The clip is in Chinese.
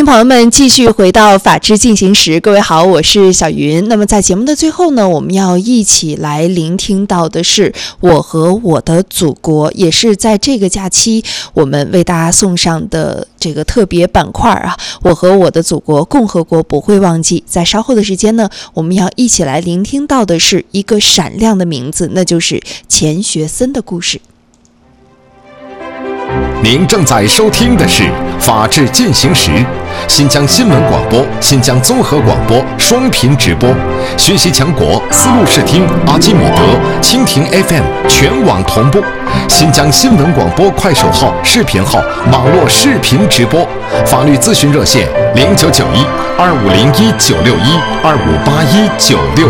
迎朋友们继续回到法治进行时。各位好，我是小云。那么在节目的最后呢，我们要一起来聆听到的是我和我的祖国，也是在这个假期我们为大家送上的这个特别板块啊，我和我的祖国，共和国不会忘记。在稍后的时间呢，我们要一起来聆听到的是一个闪亮的名字，那就是钱学森的故事。 您正在收听的是《法治进行时》，新疆新闻广播、新疆综合广播双频直播，学习强国思路视听、阿基米德、蜻蜓 FM 全网同步，新疆新闻广播快手号、视频号网络视频直播，法律咨询热线099125019612581961。